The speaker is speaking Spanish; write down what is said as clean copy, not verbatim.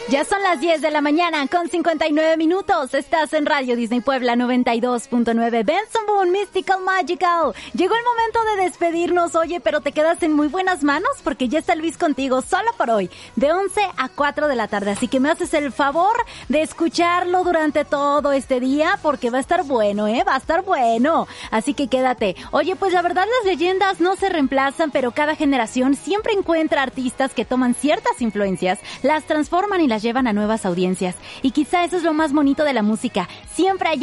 Ya son las 10 de la mañana con 59 minutos. Estás en Radio Disney Puebla 92.9. Benson Boone, Mystical Magical. Llegó el momento de despedirnos, oye, pero te quedas en muy buenas manos porque ya está Luis contigo solo por hoy, de 11 a 4 de la tarde. Así que me haces el favor de escucharlo durante todo este día porque va a estar bueno, va a estar bueno. Así que quédate. Oye, pues la verdad las leyendas no se reemplazan, pero cada generación siempre encuentra artistas que toman ciertas influencias, las transforman y las llevan a nuevas audiencias. Y quizá eso es lo más bonito de la música. Siempre hay